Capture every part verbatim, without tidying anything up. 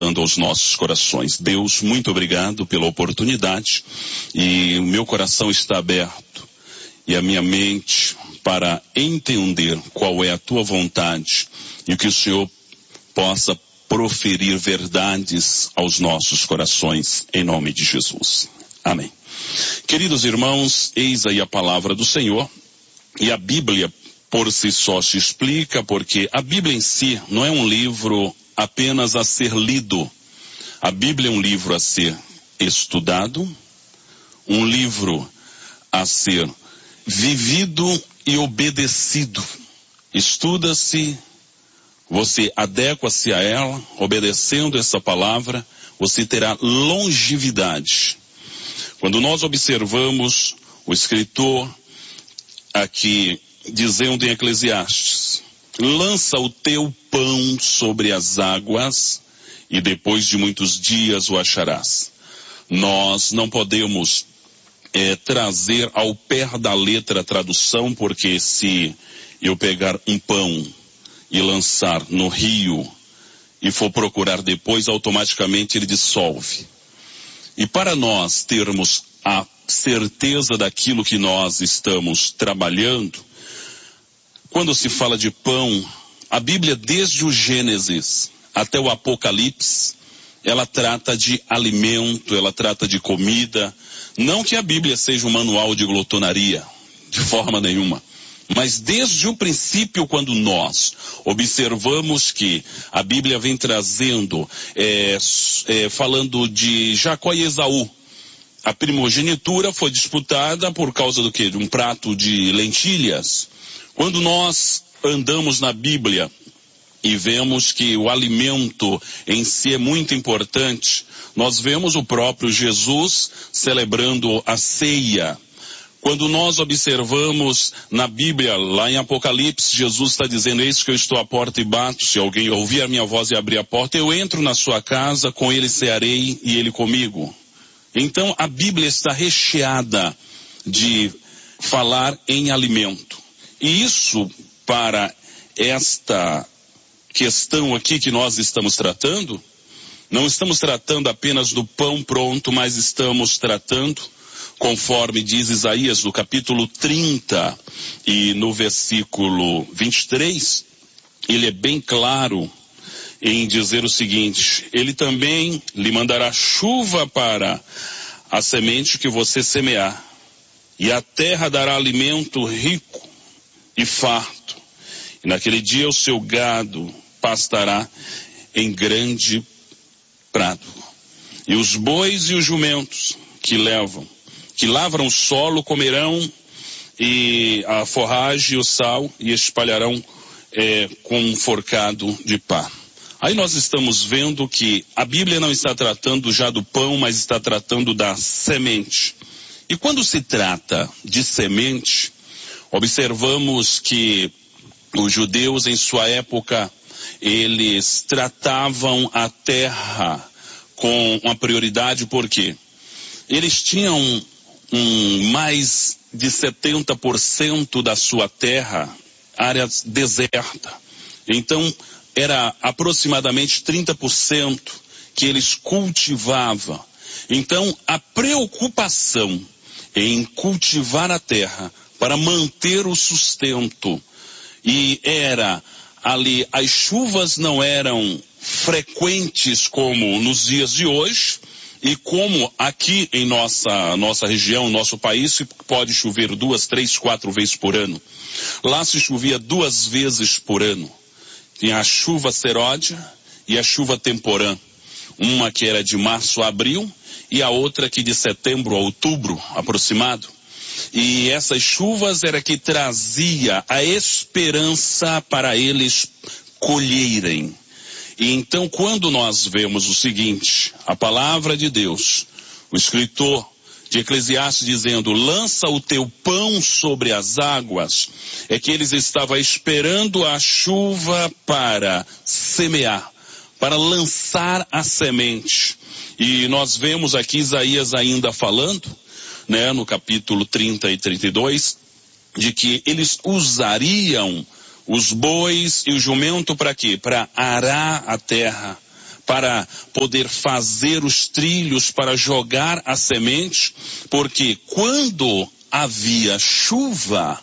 aos nossos corações. Deus, muito obrigado pela oportunidade, e o meu coração está aberto e a minha mente para entender qual é a tua vontade e que o Senhor possa proferir verdades aos nossos corações, em nome de Jesus. Amém. Queridos irmãos, eis aí a palavra do Senhor, e a Bíblia por si só se explica, porque a Bíblia em si não é um livro apenas a ser lido. A Bíblia é um livro a ser estudado, um livro a ser vivido e obedecido. Estuda-se, você adequa-se a ela, obedecendo essa palavra, você terá longevidade. Quando nós observamos o escritor aqui dizendo em Eclesiastes: lança o teu pão sobre as águas e depois de muitos dias o acharás. Nós não podemos é, trazer ao pé da letra a tradução, porque se eu pegar um pão e lançar no rio e for procurar depois, automaticamente ele dissolve. E para nós termos a certeza daquilo que nós estamos trabalhando, quando se fala de pão, a Bíblia desde o Gênesis até o Apocalipse, ela trata de alimento, ela trata de comida. Não que a Bíblia seja um manual de glotonaria, de forma nenhuma. Mas desde o princípio, quando nós observamos que a Bíblia vem trazendo, é, é, falando de Jacó e Esaú, a primogenitura foi disputada por causa do quê? De um prato de lentilhas. Quando nós andamos na Bíblia e vemos que o alimento em si é muito importante, nós vemos o próprio Jesus celebrando a ceia. Quando nós observamos na Bíblia, lá em Apocalipse, Jesus está dizendo: eis que eu estou à porta e bato, se alguém ouvir a minha voz e abrir a porta, eu entro na sua casa, com ele cearei e ele comigo. Então a Bíblia está recheada de falar em alimento. E isso, para esta questão aqui que nós estamos tratando, não estamos tratando apenas do pão pronto, mas estamos tratando, conforme diz Isaías no capítulo trinta e no versículo vinte e três, ele é bem claro em dizer o seguinte: ele também lhe mandará chuva para a semente que você semear, e a terra dará alimento rico e farto, e naquele dia o seu gado pastará em grande prado, e os bois e os jumentos que levam que lavram o solo comerão e a forragem e o sal, e espalharão é, com um forcado de pá. Aí nós estamos vendo que a Bíblia não está tratando já do pão, mas está tratando da semente. E quando se trata de semente, observamos que os judeus em sua época, eles tratavam a terra com uma prioridade, porque eles tinham um, mais de setenta por cento da sua terra, área deserta. Então, era aproximadamente trinta por cento que eles cultivavam. Então, a preocupação em cultivar a terra para manter o sustento, e era ali, as chuvas não eram frequentes como nos dias de hoje, e como aqui em nossa, nossa região, nosso país, pode chover duas, três, quatro vezes por ano. Lá se chovia duas vezes por ano. Tinha a chuva seródia e a chuva temporã. Uma que era de março a abril e a outra que de setembro a outubro, aproximado. E essas chuvas era que trazia a esperança para eles colherem. E então, quando nós vemos o seguinte, a palavra de Deus, o escritor de Eclesiastes dizendo: lança o teu pão sobre as águas, é que eles estavam esperando a chuva para semear, para lançar a semente. E nós vemos aqui Isaías ainda falando, né, no capítulo trinta e trinta e dois, de que eles usariam os bois e o jumento para quê? Para arar a terra, para poder fazer os trilhos para jogar a semente, porque quando havia chuva,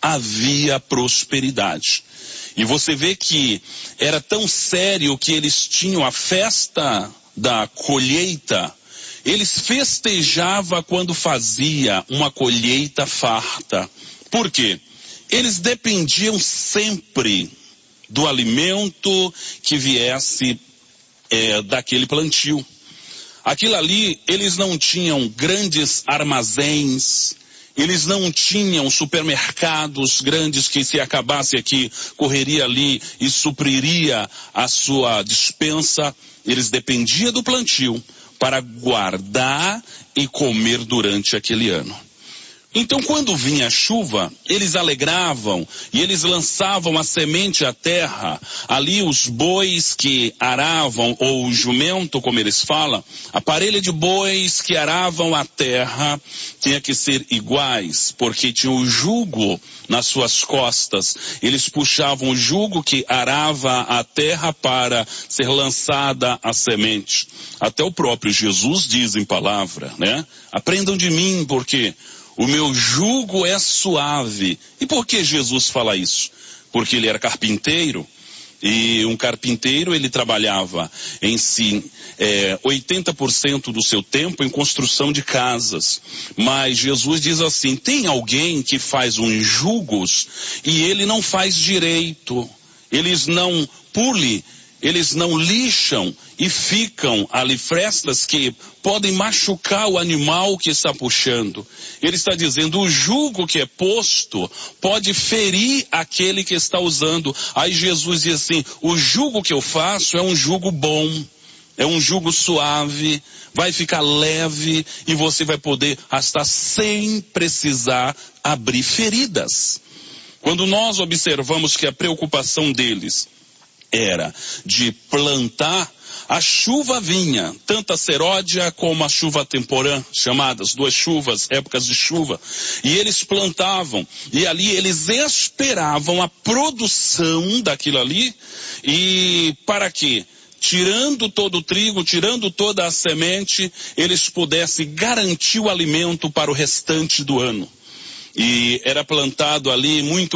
havia prosperidade. E você vê que era tão sério que eles tinham a festa da colheita. Eles festejavam quando fazia uma colheita farta. Por quê? Eles dependiam sempre do alimento que viesse é, daquele plantio. Aquilo ali, eles não tinham grandes armazéns, eles não tinham supermercados grandes que, se acabasse aqui, correria ali e supriria a sua despensa. Eles dependiam do plantio para guardar e comer durante aquele ano. Então, quando vinha a chuva, eles alegravam e eles lançavam a semente à terra. Ali os bois que aravam, ou o jumento, como eles falam, a parelha de bois que aravam a terra tinha que ser iguais, porque tinha o jugo nas suas costas. Eles puxavam o jugo que arava a terra para ser lançada a semente. Até o próprio Jesus diz em palavra, né? Aprendam de mim, porque o meu jugo é suave. E por que Jesus fala isso? Porque ele era carpinteiro, e um carpinteiro, ele trabalhava em si é, oitenta por cento do seu tempo em construção de casas. Mas Jesus diz assim, tem alguém que faz uns jugos e ele não faz direito. Eles não pule, eles não lixam e ficam ali frestas que podem machucar o animal que está puxando. Ele está dizendo, o jugo que é posto pode ferir aquele que está usando. Aí Jesus diz assim, o jugo que eu faço é um jugo bom, é um jugo suave, vai ficar leve e você vai poder arrastar sem precisar abrir feridas. Quando nós observamos que a preocupação deles era de plantar, a chuva vinha, tanto a seródia como a chuva temporã, chamadas duas chuvas, épocas de chuva, e eles plantavam, e ali eles esperavam a produção daquilo ali, e para quê? Tirando todo o trigo, tirando toda a semente, eles pudessem garantir o alimento para o restante do ano. E era plantado ali muito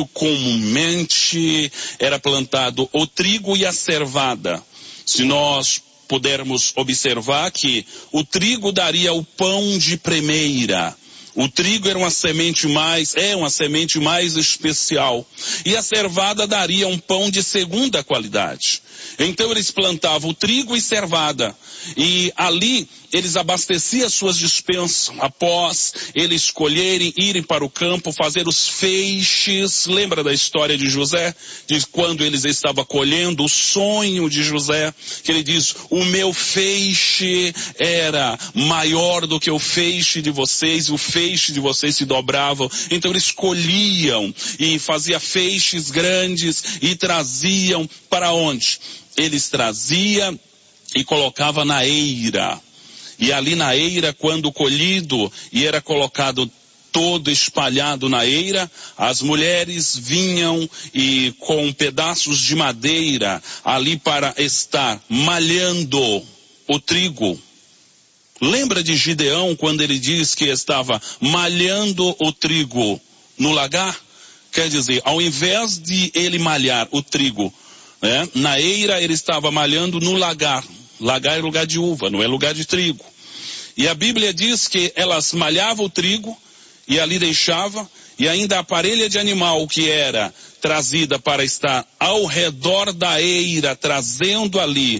comumente, era plantado o trigo e a cevada. Se nós pudermos observar que o trigo daria o pão de primeira. O trigo era uma semente mais, é uma semente mais especial. E a cevada daria um pão de segunda qualidade. Então eles plantavam o trigo e cevada. E ali eles abasteciam suas dispensas após eles colherem, irem para o campo, fazer os feixes. Lembra da história de José? Diz quando eles estavam colhendo, o sonho de José, que ele diz, o meu feixe era maior do que o feixe de vocês, e o feixe de vocês se dobravam. Então eles colhiam e faziam feixes grandes e traziam para onde? Eles traziam e colocava na eira. E ali na eira, quando colhido e era colocado todo espalhado na eira, as mulheres vinham e com pedaços de madeira ali para estar malhando o trigo. Lembra de Gideão quando ele diz que estava malhando o trigo no lagar? Quer dizer, ao invés de ele malhar o trigo, né, na eira, ele estava malhando no lagar. Lagar é lugar de uva, não é lugar de trigo. E a Bíblia diz que elas malhavam o trigo e ali deixava, e ainda a parelha de animal que era trazida para estar ao redor da eira, trazendo ali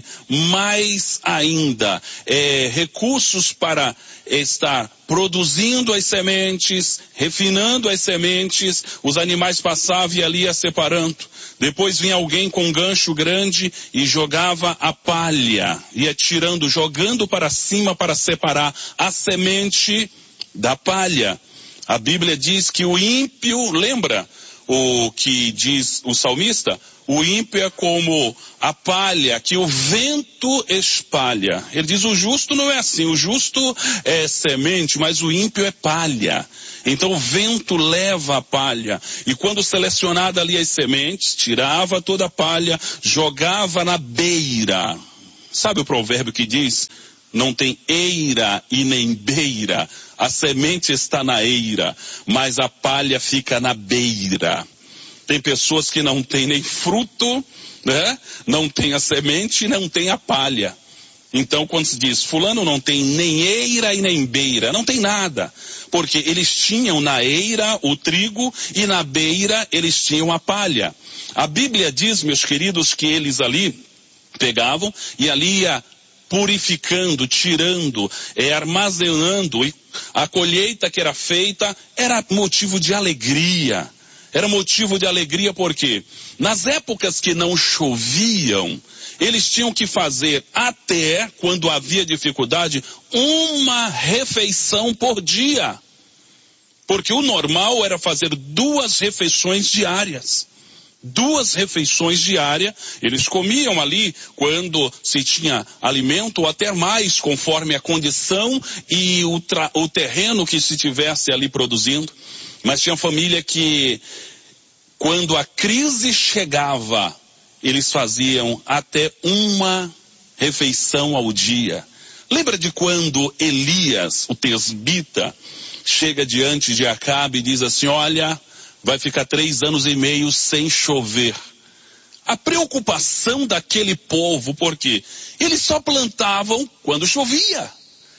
mais ainda é, recursos para estar produzindo as sementes, refinando as sementes, os animais passavam e ali ia separando. Depois vinha alguém com um gancho grande e jogava a palha, ia tirando, jogando para cima para separar a semente da palha. A Bíblia diz que o ímpio, lembra o que diz o salmista? O ímpio é como a palha que o vento espalha. Ele diz, o justo não é assim, o justo é semente, mas o ímpio é palha. Então o vento leva a palha. E quando selecionada ali as sementes, tirava toda a palha, jogava na beira. Sabe o provérbio que diz, não tem eira e nem beira, a semente está na eira, mas a palha fica na beira. Tem pessoas que não têm nem fruto, né? Não tem a semente e não tem a palha. Então quando se diz, fulano não tem nem eira e nem beira, não tem nada. Porque eles tinham na eira o trigo e na beira eles tinham a palha. A Bíblia diz, meus queridos, que eles ali pegavam e ali ia purificando, tirando, é, armazenando. E a colheita que era feita era motivo de alegria. Era motivo de alegria porque nas épocas que não choviam, eles tinham que fazer até, quando havia dificuldade, uma refeição por dia. Porque o normal era fazer duas refeições diárias. Duas refeições diárias, eles comiam ali quando se tinha alimento ou até mais, conforme a condição e o, tra- o terreno que se tivesse ali produzindo. Mas tinha família que, quando a crise chegava, eles faziam até uma refeição ao dia. Lembra de quando Elias, o tesbita, chega diante de Acabe e diz assim, olha, vai ficar três anos e meio sem chover. A preocupação daquele povo, porque eles só plantavam quando chovia.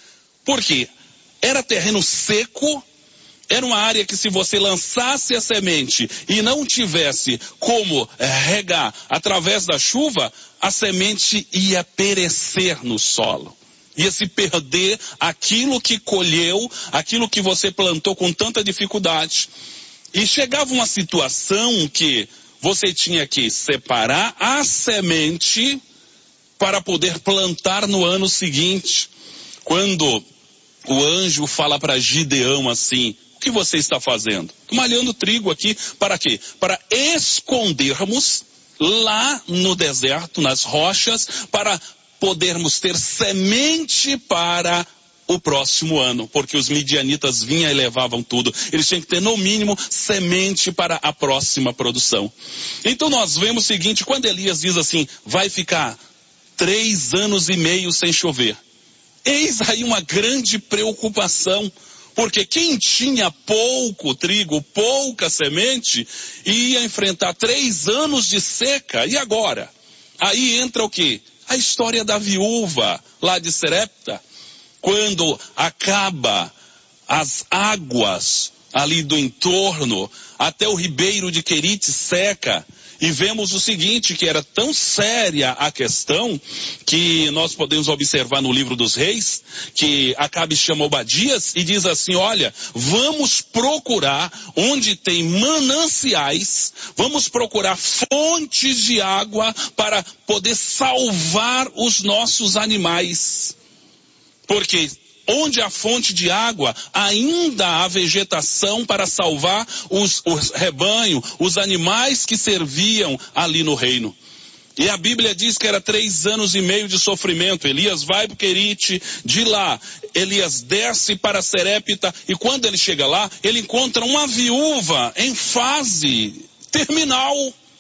Porque era terreno seco, era uma área que se você lançasse a semente e não tivesse como regar através da chuva, a semente ia perecer no solo. Ia se perder aquilo que colheu, aquilo que você plantou com tanta dificuldade. E chegava uma situação que você tinha que separar a semente para poder plantar no ano seguinte. Quando o anjo fala para Gideão assim, o que você está fazendo? Malhando trigo aqui, para quê? Para escondermos lá no deserto, nas rochas, para podermos ter semente para o próximo ano, porque os midianitas vinham e levavam tudo. Eles tinham que ter, no mínimo, semente para a próxima produção. Então nós vemos o seguinte, quando Elias diz assim, vai ficar três anos e meio sem chover. Eis aí uma grande preocupação, porque quem tinha pouco trigo, pouca semente, ia enfrentar três anos de seca, e agora? Aí entra o quê? A história da viúva lá de Serepta, quando acaba as águas ali do entorno, até o ribeiro de Querite seca, e vemos o seguinte, que era tão séria a questão, que nós podemos observar no livro dos reis, que Acabe chama Obadias e diz assim, olha, vamos procurar onde tem mananciais, vamos procurar fontes de água para poder salvar os nossos animais. Porque onde há fonte de água, ainda há vegetação para salvar os, os rebanhos, os animais que serviam ali no reino. E a Bíblia diz que era três anos e meio de sofrimento. Elias vai para o Querite, de lá Elias desce para Serepta, e quando ele chega lá, ele encontra uma viúva em fase terminal.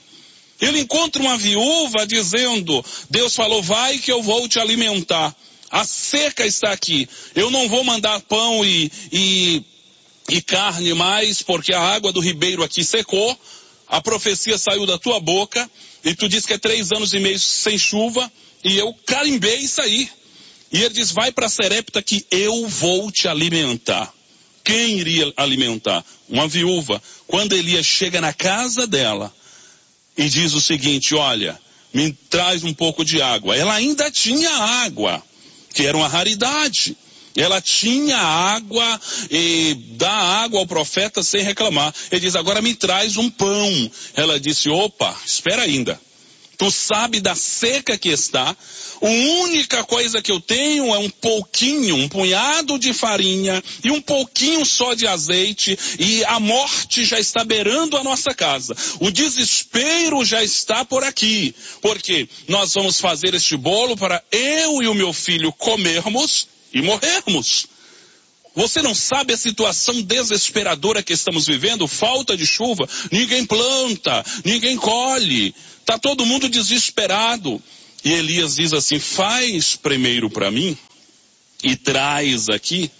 Ele encontra uma viúva dizendo, Deus falou, vai que eu vou te alimentar. A seca está aqui, eu não vou mandar pão e, e, e carne mais, porque a água do ribeiro aqui secou, a profecia saiu da tua boca, e tu diz que é três anos e meio sem chuva, e eu carimbei isso aí. E ele diz, vai para Serepta que eu vou te alimentar. Quem iria alimentar? Uma viúva. Quando Elias chega na casa dela, e diz o seguinte, olha, me traz um pouco de água. Ela ainda tinha água, que era uma raridade. Ela tinha água e dá água ao profeta sem reclamar. Ele diz, agora me traz um pão. Ela disse, opa, espera ainda. Tu sabe da seca que está. A única coisa que eu tenho é um pouquinho, um punhado de farinha e um pouquinho só de azeite, e a morte já está beirando a nossa casa. O desespero já está por aqui, porque nós vamos fazer este bolo para eu e o meu filho comermos e morrermos. Você não sabe a situação desesperadora que estamos vivendo, falta de chuva, ninguém planta, ninguém colhe, está todo mundo desesperado. E Elias diz assim: faz primeiro para mim e traz aqui.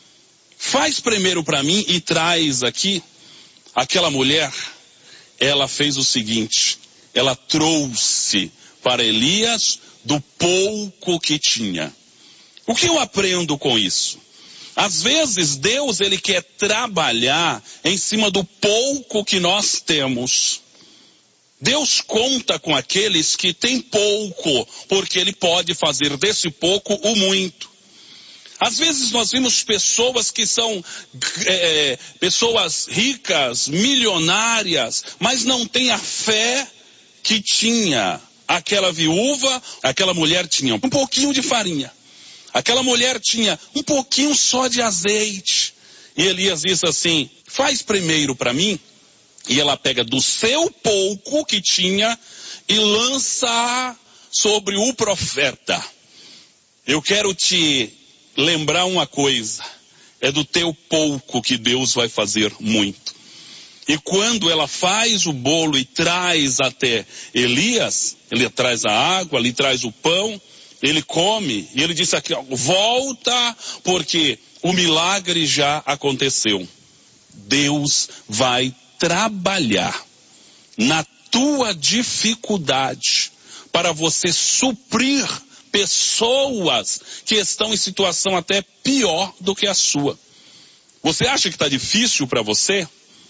Faz primeiro para mim e traz aqui. Aquela mulher, ela fez o seguinte: ela trouxe para Elias do pouco que tinha. O que eu aprendo com isso? Às vezes Deus, ele quer trabalhar em cima do pouco que nós temos. Deus conta com aqueles que têm pouco, porque ele pode fazer desse pouco o muito. Às vezes nós vimos pessoas que são é, pessoas ricas, milionárias, mas não têm a fé que tinha aquela viúva. Aquela mulher tinha um pouquinho de farinha. Aquela mulher tinha um pouquinho só de azeite. E Elias diz assim: faz primeiro para mim. E ela pega do seu pouco que tinha e lança sobre o profeta. Eu quero te lembrar uma coisa: é do teu pouco que Deus vai fazer muito. E quando ela faz o bolo e traz até Elias, ele traz a água, ele traz o pão, ele come, e ele disse aqui: ó, volta, porque o milagre já aconteceu. Deus vai trabalhar na tua dificuldade para você suprir pessoas que estão em situação até pior do que a sua. Você acha que está difícil para você?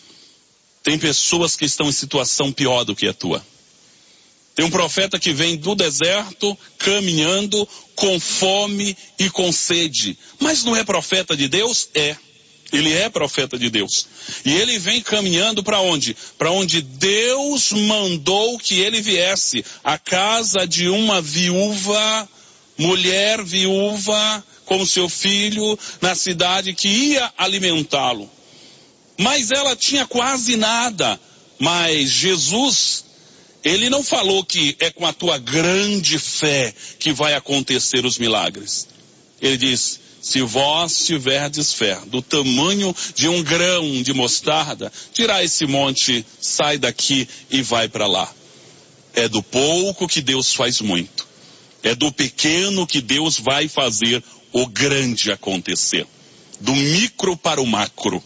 Tem pessoas que estão em situação pior do que a tua. Tem um profeta que vem do deserto, caminhando, com fome e com sede. Mas não é profeta de Deus? É. Ele é profeta de Deus. E ele vem caminhando para onde? Para onde Deus mandou que ele viesse. A casa de uma viúva, mulher viúva, com seu filho, na cidade que ia alimentá-lo. Mas ela tinha quase nada. Mas Jesus, ele não falou que é com a tua grande fé que vai acontecer os milagres. Ele diz: se vós tiverdes fé do tamanho de um grão de mostarda, dirá esse monte: sai daqui e vai para lá. É do pouco que Deus faz muito. É do pequeno que Deus vai fazer o grande acontecer. Do micro para o macro.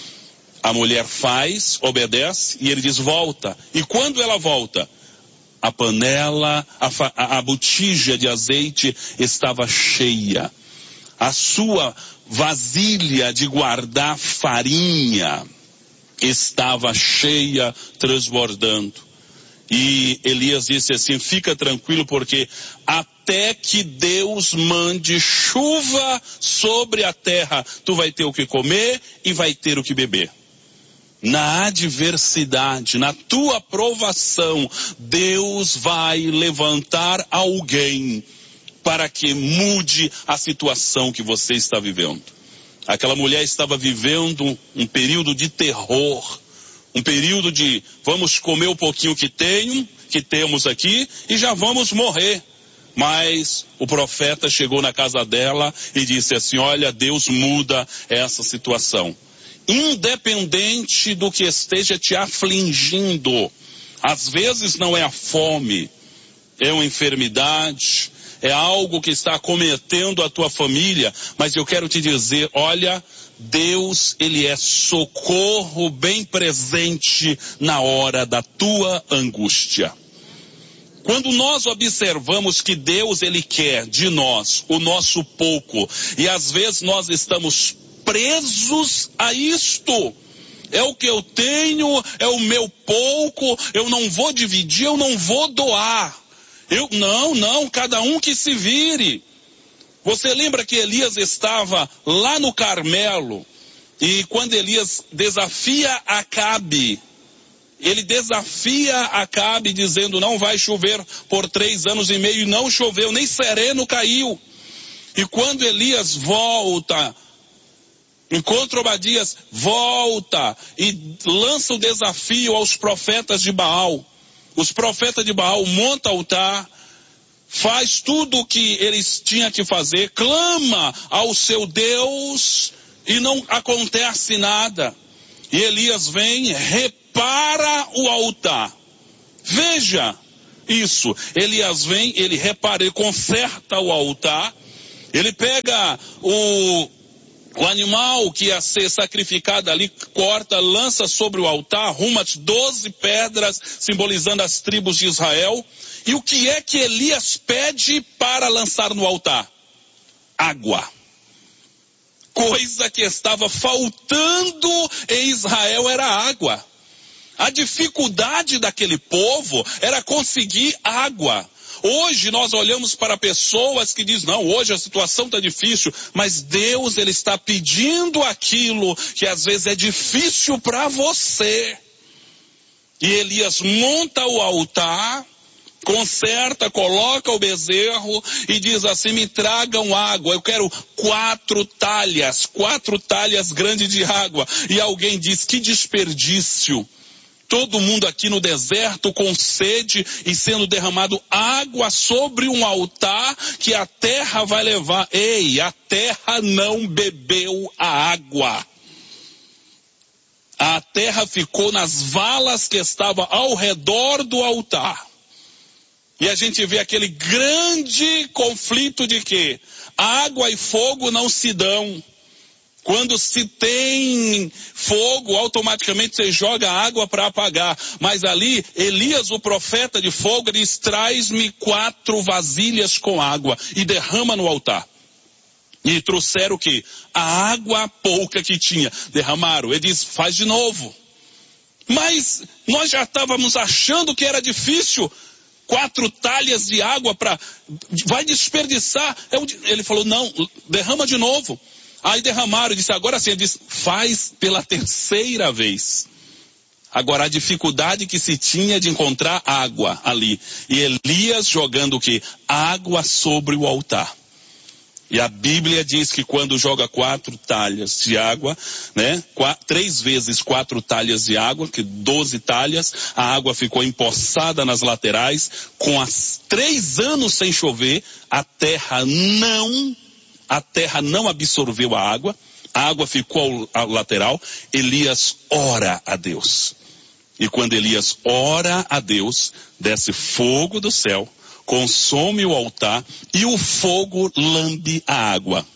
A mulher faz, obedece, e ele diz: volta. E quando ela volta, a panela, a, a, a botija de azeite estava cheia. A sua vasilha de guardar farinha estava cheia, transbordando. E Elias disse assim: fica tranquilo, porque até que Deus mande chuva sobre a terra, tu vai ter o que comer e vai ter o que beber. Na adversidade, na tua provação, Deus vai levantar alguém para que mude a situação que você está vivendo. Aquela mulher estava vivendo um período de terror, um período de vamos comer o pouquinho que tenho, que temos aqui, e já vamos morrer. Mas o profeta chegou na casa dela e disse assim: olha, Deus muda essa situação. Independente do que esteja te afligindo, às vezes não é a fome, é uma enfermidade, é algo que está acometendo a tua família, mas eu quero te dizer: olha, Deus, ele é socorro bem presente na hora da tua angústia. Quando nós observamos que Deus, ele quer de nós o nosso pouco, e às vezes nós estamos presos a isto. É o que eu tenho, é o meu pouco, eu não vou dividir, eu não vou doar. Eu, não, não, cada um que se vire. Você lembra que Elias estava lá no Carmelo, e quando Elias desafia Acabe, ele desafia Acabe dizendo: não vai chover por três anos e meio, e não choveu, nem sereno caiu. E quando Elias volta, encontra Obadias, volta e lança o desafio aos profetas de Baal. Os profetas de Baal montam altar, faz tudo o que eles tinham que fazer, clama ao seu Deus e não acontece nada. E Elias vem, repara o altar. Veja, isso. Elias vem, ele repara, ele conserta o altar, ele pega o, o animal que ia ser sacrificado ali, corta, lança sobre o altar, arruma doze pedras, simbolizando as tribos de Israel. E o que é que Elias pede para lançar no altar? Água. Coisa que estava faltando em Israel era água. A dificuldade daquele povo era conseguir água. Hoje nós olhamos para pessoas que dizem, não, hoje a situação está difícil, mas Deus, ele está pedindo aquilo que às vezes é difícil para você. E Elias monta o altar, conserta, coloca o bezerro e diz assim, me tragam água, eu quero quatro talhas, quatro talhas grandes de água. E alguém diz, que desperdício. Todo mundo aqui no deserto com sede e sendo derramado água sobre um altar que a terra vai levar. Ei, a terra não bebeu a água. A terra ficou nas valas que estavam ao redor do altar. E a gente vê aquele grande conflito de que água e fogo não se dão. Quando se tem fogo, automaticamente você joga água para apagar. Mas ali, Elias, o profeta de fogo, diz, traz-me quatro vasilhas com água e derrama no altar. E trouxeram o quê? A água pouca que tinha. Derramaram. Ele diz, faz de novo. Mas nós já estávamos achando que era difícil. Quatro talhas de água para... vai desperdiçar. Ele falou, não, derrama de novo. Aí derramaram, disse, agora sim, ele disse, faz pela terceira vez. Agora a dificuldade que se tinha de encontrar água ali. E Elias jogando o quê? Água sobre o altar. E a Bíblia diz que quando joga quatro talhas de água, né? Quatro, três vezes quatro talhas de água, que doze talhas, a água ficou empoçada nas laterais, com as três anos sem chover, a terra não A terra não absorveu a água, a água ficou ao, ao lateral. Elias ora a Deus. E quando Elias ora a Deus, desce fogo do céu, consome o altar e o fogo lambe a água.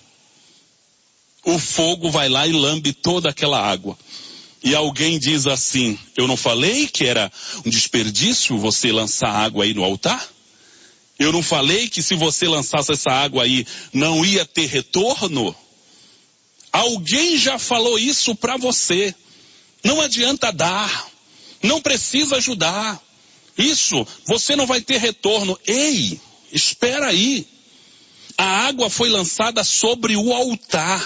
O fogo vai lá e lambe toda aquela água. E alguém diz assim, eu não falei que era um desperdício você lançar água aí no altar? Eu não falei que se você lançasse essa água aí, não ia ter retorno? Alguém já falou isso para você. Não adianta dar. Não precisa ajudar. Isso, você não vai ter retorno. Ei, espera aí. A água foi lançada sobre o altar.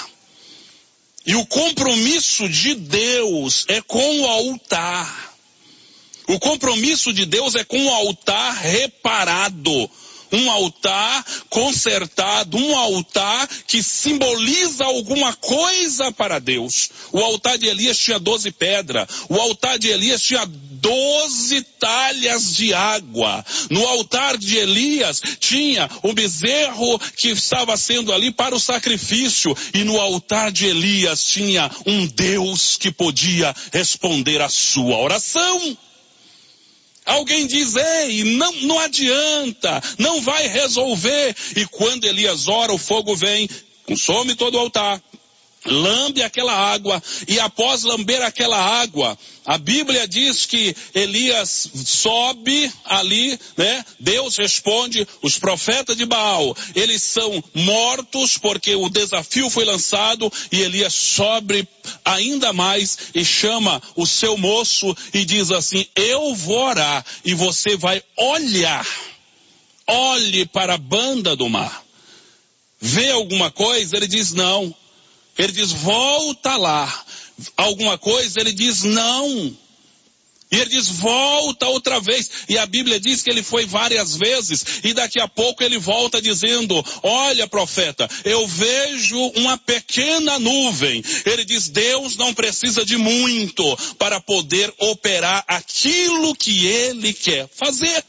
E o compromisso de Deus é com o altar. O compromisso de Deus é com o altar reparado. Um altar consertado, um altar que simboliza alguma coisa para Deus. O altar de Elias tinha doze pedras. O altar de Elias tinha doze talhas de água. No altar de Elias tinha o bezerro que estava sendo ali para o sacrifício. E no altar de Elias tinha um Deus que podia responder a sua oração. Alguém diz, ei, não, não adianta, não vai resolver. E quando Elias ora, o fogo vem, consome todo o altar, lambe aquela água, e após lamber aquela água, a Bíblia diz que Elias sobe ali, né? Deus responde, os profetas de Baal, eles são mortos porque o desafio foi lançado, e Elias sobe ainda mais e chama o seu moço e diz assim, eu vou orar e você vai olhar, olhe para a banda do mar. Vê alguma coisa? Ele diz não. Ele diz, volta lá. Alguma coisa? Ele diz, não. E ele diz, volta outra vez. E a Bíblia diz que ele foi várias vezes. E daqui a pouco ele volta dizendo, olha profeta, eu vejo uma pequena nuvem. Ele diz, Deus não precisa de muito para poder operar aquilo que ele quer fazer.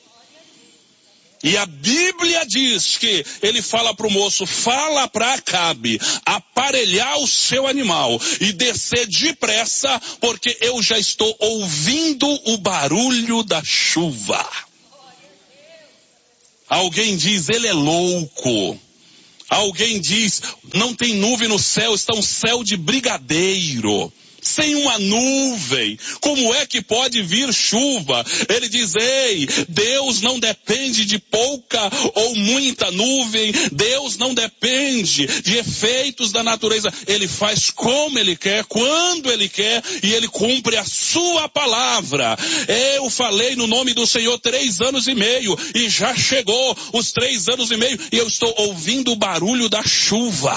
E a Bíblia diz que ele fala para o moço, fala para Acabe aparelhar o seu animal e descer depressa, porque eu já estou ouvindo o barulho da chuva. Alguém diz, ele é louco. Alguém diz, não tem nuvem no céu, está um céu de brigadeiro, sem uma nuvem. Como é que pode vir chuva? Ele diz, ei, Deus não depende de pouca ou muita nuvem. Deus não depende de efeitos da natureza. Ele faz como Ele quer, quando Ele quer, e Ele cumpre a sua palavra. Eu falei no nome do Senhor três anos e meio, e já chegou os três anos e meio, e eu estou ouvindo o barulho da chuva.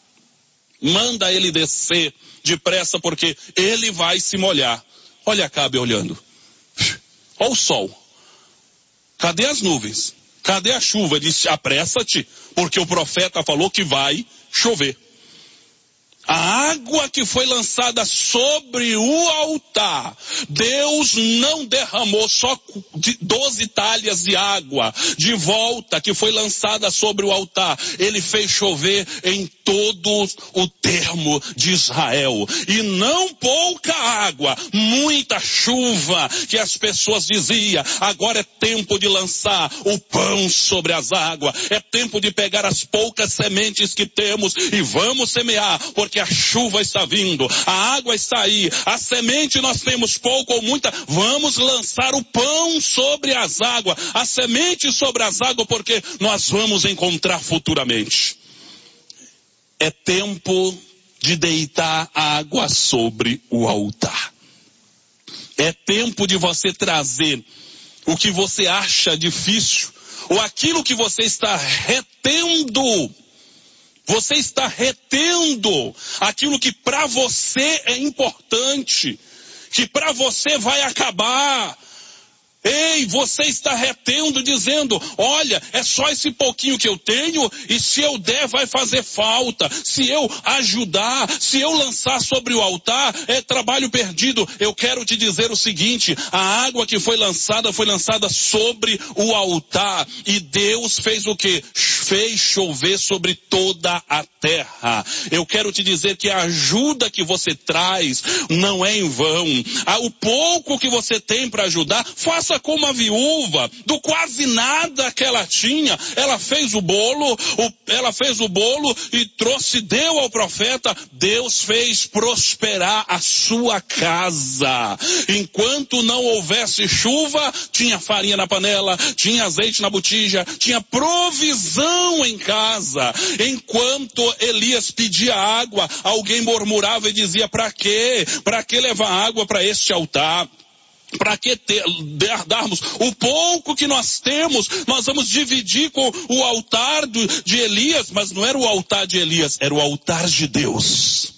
Manda ele descer depressa, porque ele vai se molhar. Olha Acabe olhando. Olha o sol. Cadê as nuvens? Cadê a chuva? Ele disse, apressa-te, porque o profeta falou que vai chover. A água que foi lançada sobre o altar, Deus não derramou só doze talhas de água de volta que foi lançada sobre o altar. Ele fez chover em todo o termo de Israel. E não pouca água, muita chuva, que as pessoas diziam, agora é tempo de lançar o pão sobre as águas. É tempo de pegar as poucas sementes que temos e vamos semear, porque a chuva está vindo, a água está aí, a semente nós temos pouco ou muita, vamos lançar o pão sobre as águas, a semente sobre as águas, porque nós vamos encontrar futuramente. É tempo de deitar água sobre o altar. É tempo de você trazer o que você acha difícil, ou aquilo que você está retendo. Você está retendo aquilo que para você é importante, que para você vai acabar. Ei, você está retendo, dizendo, olha, é só esse pouquinho que eu tenho, e se eu der vai fazer falta. Se eu ajudar, se eu lançar sobre o altar, é trabalho perdido. Eu quero te dizer o seguinte, a água que foi lançada, foi lançada sobre o altar, e Deus fez o quê? Fez chover sobre toda a terra. Eu quero te dizer que a ajuda que você traz não é em vão. O pouco que você tem para ajudar, faça como a viúva, do quase nada que ela tinha, ela fez o bolo, o, ela fez o bolo e trouxe, deu ao profeta. Deus fez prosperar a sua casa. Enquanto não houvesse chuva, tinha farinha na panela, tinha azeite na botija, tinha provisão em casa. Enquanto Elias pedia água, alguém murmurava e dizia, para quê? Para que levar água para este altar? Para que ter, darmos o pouco que nós temos? Nós vamos dividir com o altar do, de Elias, mas não era o altar de Elias, era o altar de Deus.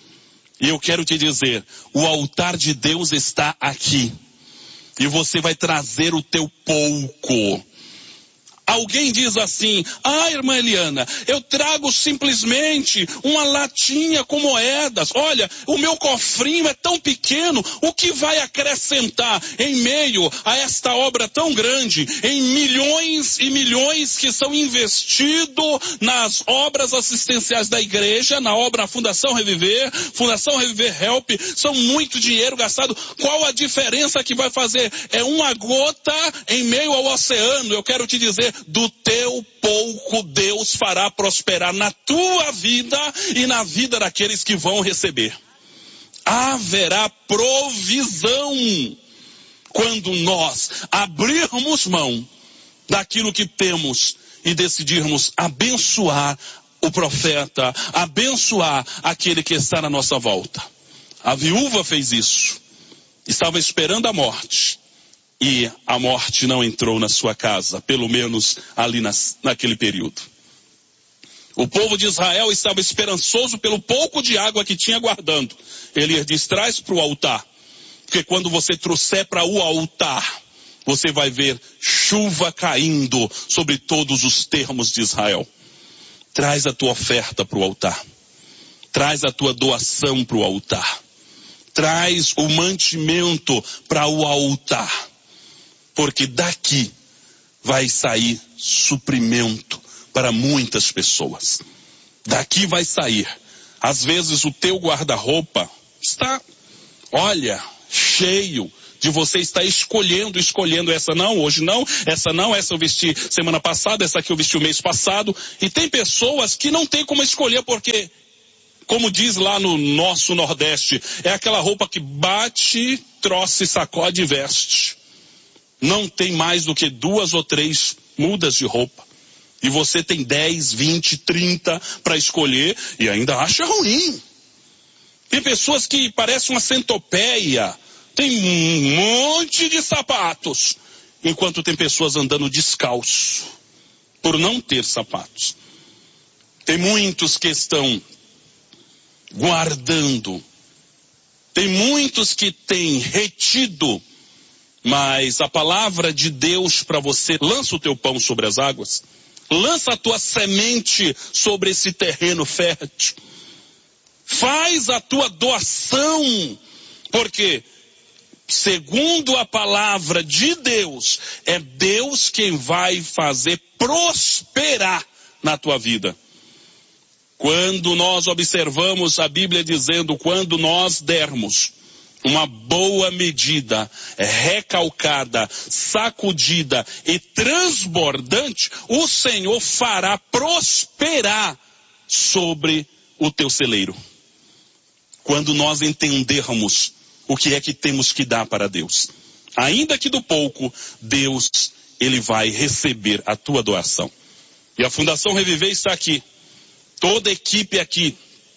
E eu quero te dizer, o altar de Deus está aqui, e você vai trazer o teu pouco. Alguém diz assim, ah, irmã Eliana, eu trago simplesmente uma latinha com moedas. Olha, o meu cofrinho é tão pequeno, o que vai acrescentar em meio a esta obra tão grande, em milhões e milhões que são investidos nas obras assistenciais da igreja, na obra Fundação Reviver, Fundação Reviver Help, são muito dinheiro gastado. Qual a diferença que vai fazer? É uma gota em meio ao oceano. Eu quero te dizer, do teu pouco Deus fará prosperar na tua vida e na vida daqueles que vão receber. Haverá provisão quando nós abrirmos mão daquilo que temos e decidirmos abençoar o profeta, abençoar aquele que está na nossa volta. A viúva fez isso, estava esperando a morte. E a morte não entrou na sua casa, pelo menos ali nas, naquele período. O povo de Israel estava esperançoso pelo pouco de água que tinha guardando. Ele diz, traz para o altar. Porque quando você trouxer para o altar, você vai ver chuva caindo sobre todos os termos de Israel. Traz a tua oferta para o altar. Traz a tua doação para o altar. Traz o mantimento para o altar. Porque daqui vai sair suprimento para muitas pessoas. Daqui vai sair. Às vezes o teu guarda-roupa está, olha, cheio, de você estar escolhendo, escolhendo essa não, hoje não, essa não, essa eu vesti semana passada, essa aqui eu vesti o mês passado. E tem pessoas que não tem como escolher porque, como diz lá no nosso Nordeste, é aquela roupa que bate, troça e sacode e veste. Não tem mais do que duas ou três mudas de roupa. E você tem dez, vinte, trinta para escolher e ainda acha ruim. Tem pessoas que parecem uma centopeia, tem um monte de sapatos, enquanto tem pessoas andando descalço, por não ter sapatos. Tem muitos que estão guardando, tem muitos que têm retido, mas a palavra de Deus para você, lança o teu pão sobre as águas, lança a tua semente sobre esse terreno fértil, faz a tua doação, porque segundo a palavra de Deus, é Deus quem vai fazer prosperar na tua vida. Quando nós observamos a Bíblia dizendo, quando nós dermos uma boa medida, recalcada, sacudida e transbordante, o Senhor fará prosperar sobre o teu celeiro. Quando nós entendermos o que é que temos que dar para Deus, ainda que do pouco, Deus, Ele vai receber a tua doação. E a Fundação Reviver está aqui, toda a equipe aqui,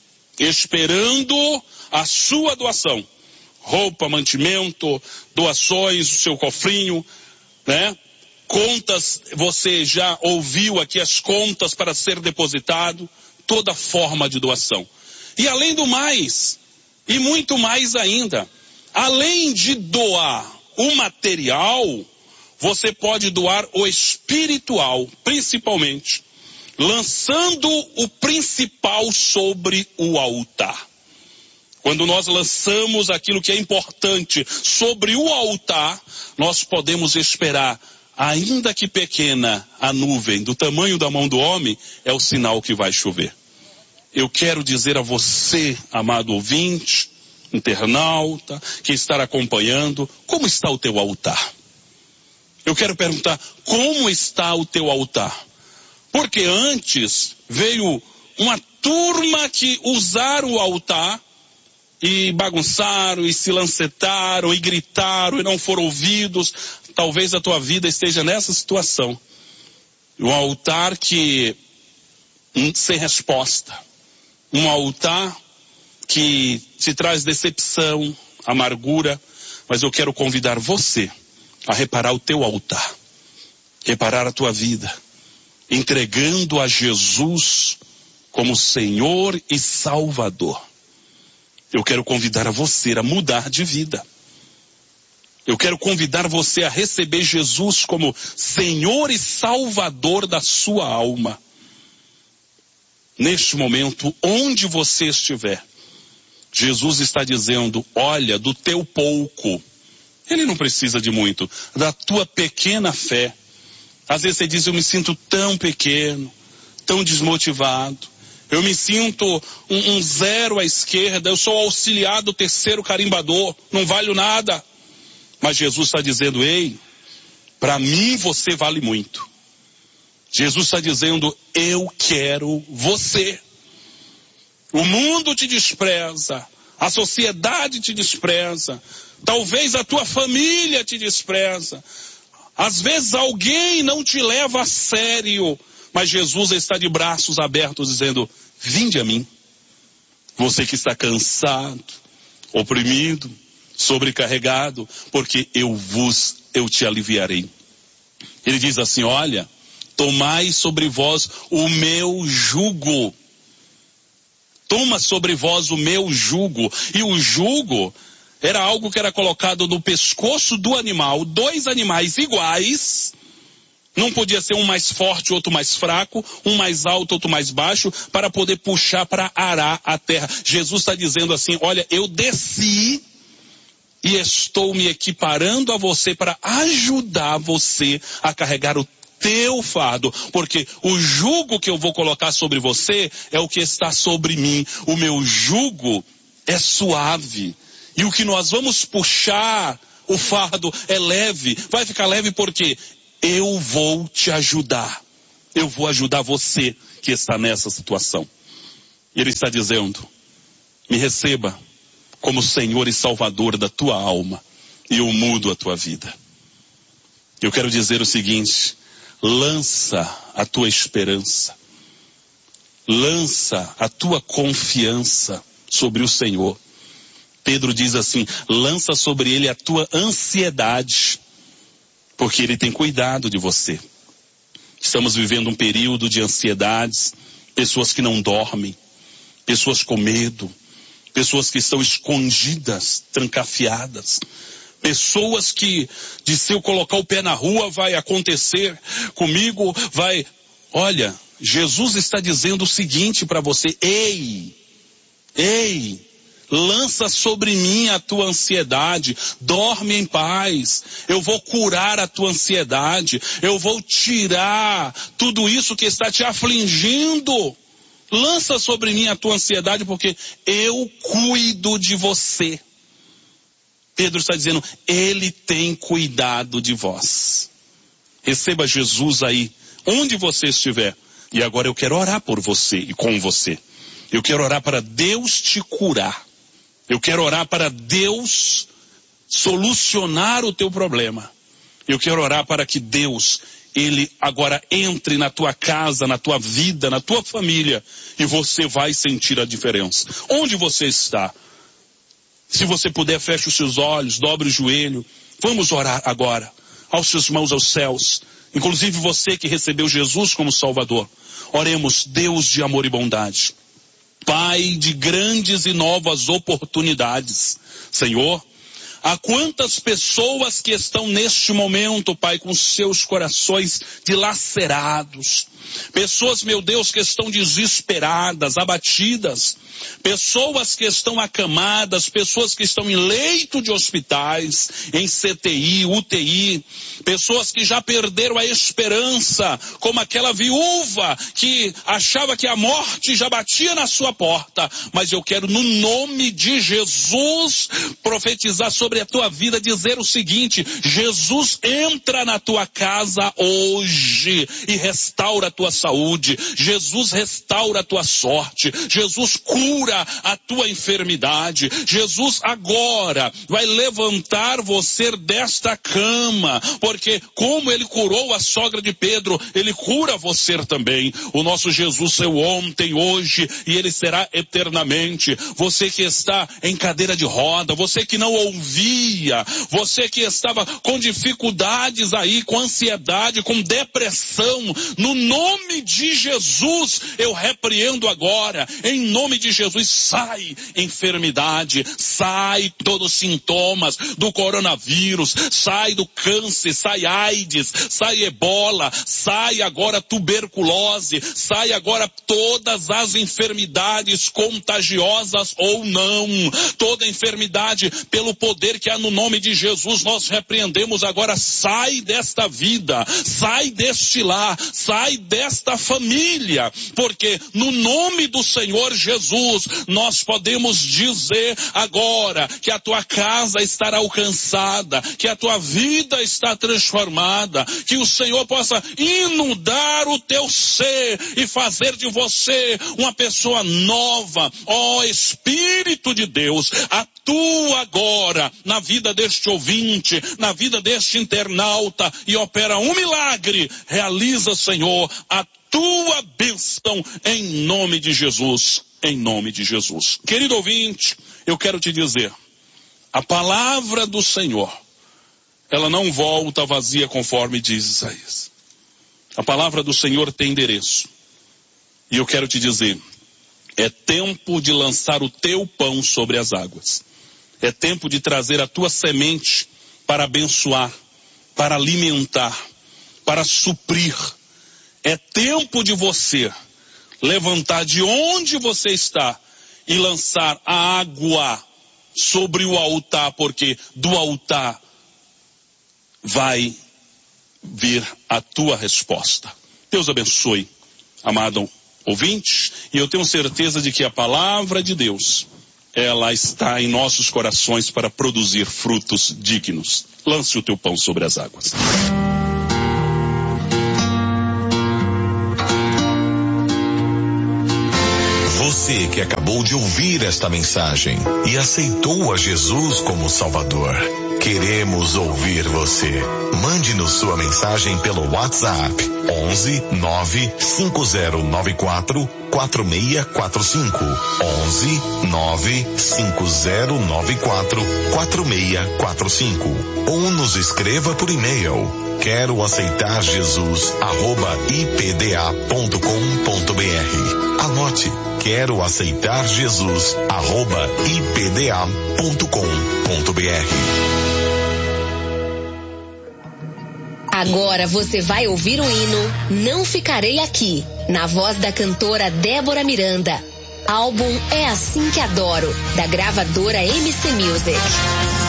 esperando a sua doação. Roupa, mantimento, doações, o seu cofrinho, né? Contas, você já ouviu aqui as contas para ser depositado, toda forma de doação. E além do mais, e muito mais ainda, além de doar o material, você pode doar o espiritual, principalmente, lançando o principal sobre o altar. Quando nós lançamos aquilo que é importante sobre o altar, nós podemos esperar, ainda que pequena, a nuvem do tamanho da mão do homem, é o sinal que vai chover. Eu quero dizer a você, amado ouvinte, internauta, que está acompanhando, como está o teu altar? Eu quero perguntar, como está o teu altar? Porque antes veio uma turma que usaram o altar e bagunçaram, e se lancetaram, e gritaram, e não foram ouvidos. Talvez a tua vida esteja nessa situação. Um altar que, sem resposta. Um altar que te traz decepção, amargura. Mas eu quero convidar você a reparar o teu altar. Reparar a tua vida. Entregando a Jesus como Senhor e Salvador. Eu quero convidar a você a mudar de vida. Eu quero convidar você a receber Jesus como Senhor e Salvador da sua alma. Neste momento, onde você estiver, Jesus está dizendo, olha, do teu pouco, Ele não precisa de muito, da tua pequena fé. Às vezes você diz, eu me sinto tão pequeno, tão desmotivado. Eu me sinto um, um zero à esquerda, eu sou auxiliar do terceiro carimbador, não valho nada. Mas Jesus está dizendo, ei, para mim você vale muito. Jesus está dizendo, eu quero você. O mundo te despreza, a sociedade te despreza, talvez a tua família te despreza. Às vezes alguém não te leva a sério. Mas Jesus está de braços abertos dizendo, vinde a mim. Você que está cansado, oprimido, sobrecarregado, porque eu vos, eu te aliviarei. Ele diz assim, olha, tomai sobre vós o meu jugo. Toma sobre vós o meu jugo. E o jugo era algo que era colocado no pescoço do animal, dois animais iguais. Não podia ser um mais forte, outro mais fraco, um mais alto, outro mais baixo, para poder puxar para arar a terra. Jesus está dizendo assim, olha, eu desci e estou me equiparando a você para ajudar você a carregar o teu fardo. Porque o jugo que eu vou colocar sobre você é o que está sobre mim. O meu jugo é suave. E o que nós vamos puxar o fardo é leve. Vai ficar leve porque eu vou te ajudar. Eu vou ajudar você que está nessa situação. Ele está dizendo, me receba como Senhor e Salvador da tua alma e eu mudo a tua vida. Eu quero dizer o seguinte, lança a tua esperança, lança a tua confiança sobre o Senhor. Pedro diz assim, lança sobre ele a tua ansiedade, porque ele tem cuidado de você. Estamos vivendo um período de ansiedades, pessoas que não dormem, pessoas com medo, pessoas que estão escondidas, trancafiadas, pessoas que, de se eu colocar o pé na rua, vai acontecer comigo, vai... Olha, Jesus está dizendo o seguinte para você, ei, ei, lança sobre mim a tua ansiedade, dorme em paz, eu vou curar a tua ansiedade, eu vou tirar tudo isso que está te afligindo, lança sobre mim a tua ansiedade porque eu cuido de você. Pedro está dizendo, ele tem cuidado de vós. Receba Jesus aí, onde você estiver. E agora eu quero orar por você e com você. Eu quero orar para Deus te curar. Eu quero orar para Deus solucionar o teu problema. Eu quero orar para que Deus, Ele agora entre na tua casa, na tua vida, na tua família. E você vai sentir a diferença. Onde você está? Se você puder, feche os seus olhos, dobre o joelho. Vamos orar agora. Aos seus mãos aos céus. Inclusive você que recebeu Jesus como Salvador. Oremos, Deus de amor e bondade. Pai de grandes e novas oportunidades. Senhor, há quantas pessoas que estão neste momento, Pai, com seus corações dilacerados. Pessoas, meu Deus, que estão desesperadas, abatidas. Pessoas que estão acamadas, pessoas que estão em leito de hospitais, em C T I, U T I. Pessoas que já perderam a esperança, como aquela viúva que achava que a morte já batia na sua porta. Mas eu quero, no nome de Jesus, profetizar sobre a tua vida, dizer o seguinte, Jesus entra na tua casa hoje e restaura a tua saúde. Jesus restaura a tua sorte. Jesus cura a tua enfermidade. Jesus agora vai levantar você desta cama, porque como ele curou a sogra de Pedro, ele cura você também. O nosso Jesus é o ontem, hoje e ele será eternamente. Você que está em cadeira de roda, você que não ouvia, você que estava com dificuldades aí, com ansiedade, com depressão, no nome de Jesus, eu repreendo agora, em nome de Jesus, sai enfermidade, sai todos os sintomas do coronavírus, sai do câncer, sai AIDS, sai ebola, sai agora tuberculose, sai agora todas as enfermidades contagiosas ou não, toda enfermidade pelo poder que há no nome de Jesus, nós repreendemos agora, sai desta vida, sai deste lar, sai desta família, porque no nome do Senhor Jesus, nós podemos dizer agora que a tua casa estará alcançada, que a tua vida está transformada, que o Senhor possa inundar o teu ser e fazer de você uma pessoa nova. Ó Espírito de Deus, atua agora na vida deste ouvinte, na vida deste internauta e opera um milagre. Realiza, Senhor, a tua bênção em nome de Jesus, em nome de Jesus. Querido ouvinte, eu quero te dizer, a palavra do Senhor, ela não volta vazia conforme diz Isaías. A palavra do Senhor tem endereço. E eu quero te dizer, é tempo de lançar o teu pão sobre as águas. É tempo de trazer a tua semente para abençoar, para alimentar, para suprir. É tempo de você levantar de onde você está e lançar a água sobre o altar, porque do altar vai vir a tua resposta. Deus abençoe, amado ouvinte, e eu tenho certeza de que a palavra de Deus, ela está em nossos corações para produzir frutos dignos. Lance o teu pão sobre as águas. Você que acabou de ouvir esta mensagem e aceitou a Jesus como Salvador, queremos ouvir você. Mande-nos sua mensagem pelo WhatsApp onze nove cinco zero nove quatro quatro seis quatro cinco onze nove cinco zero nove quatro quatro seis quatro cinco ou nos escreva por e-mail quero aceitar Jesus arroba i p d a ponto com ponto b r. Anote, quero aceitar Jesus arroba i p d a ponto com ponto b r. Agora você vai ouvir o hino Não Ficarei Aqui, na voz da cantora Débora Miranda. Álbum É Assim Que Adoro, da gravadora M C Music.